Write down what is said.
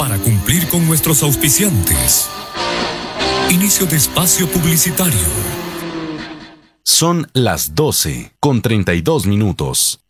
para cumplir con nuestros auspiciantes. Inicio de espacio publicitario. Son las 12:32.